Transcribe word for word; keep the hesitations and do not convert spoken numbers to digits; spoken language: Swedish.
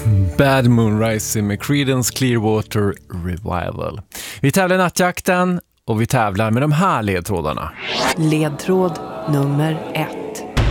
Bad Moon Rising med Creedence Clearwater Revival. Vi tävlar i nattjakten och vi tävlar med de här ledtrådarna. Ledtråd nummer ett.